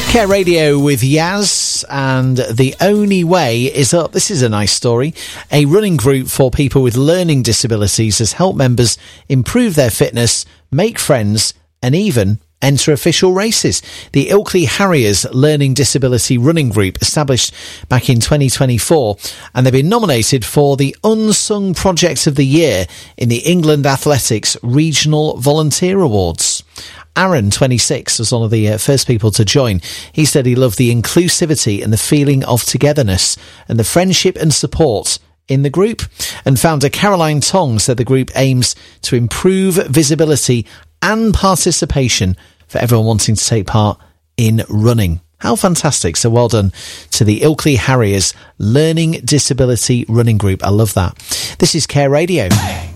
Care Radio with Yaz, and The Only Way is up. This is a nice story. A running group for people with learning disabilities has helped members improve their fitness, make friends, and even enter official races. The Ilkley Harriers Learning Disability Running Group, established back in 2024, and they've been nominated for the Unsung Project of the Year in the England Athletics Regional Volunteer Awards. Aaron, 26, was one of the first people to join. He said he loved the inclusivity and the feeling of togetherness and the friendship and support in the group. And founder Caroline Tong said the group aims to improve visibility and participation for everyone wanting to take part in running. How fantastic. So well done to the Ilkley Harriers Learning Disability Running Group. I love that. This is Care Radio.